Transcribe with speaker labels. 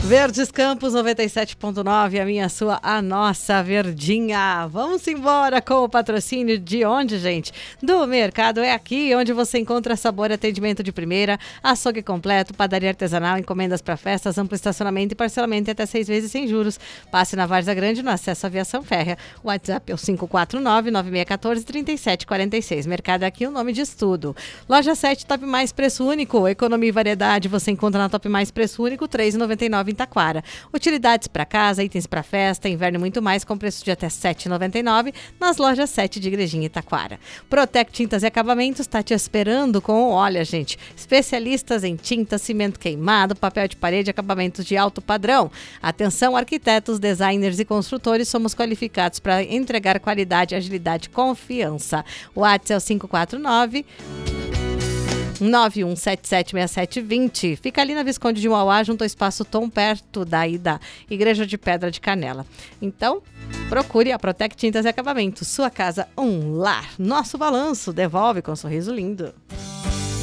Speaker 1: Verdes Campos 97.9, a minha, sua, a nossa verdinha. Vamos embora com o patrocínio de onde, gente? Do Mercado É Aqui, onde você encontra sabor e atendimento de primeira, açougue completo, padaria artesanal, encomendas para festas, amplo estacionamento e parcelamento em até 6 vezes sem juros. Passe na Várzea Grande no acesso à aviação férrea. O WhatsApp é o 549-9614-3746. Mercado É Aqui, o nome diz tudo. Loja 7, Top Mais Preço Único. Economia e variedade você encontra na Top Mais Preço Único, R$ 3,99 em Taquara. Utilidades para casa, itens para festa, inverno e muito mais com preço de até R$ 7,99 nas lojas 7 de Igrejinha e Taquara. Protec Tintas e Acabamentos está te esperando com, olha, gente, especialistas em tinta, cimento queimado, papel de parede, acabamentos de alto padrão. Atenção, arquitetos, designers e construtores, somos qualificados para entregar qualidade, agilidade e confiança. O WhatsApp é o 549 91776720. Fica ali na Visconde de Mauá, junto ao Espaço Tom, perto daí da Igreja de Pedra de Canela. Então, procure a Protec Tintas e Acabamentos. Sua casa, um lar. Nosso balanço devolve com um sorriso lindo.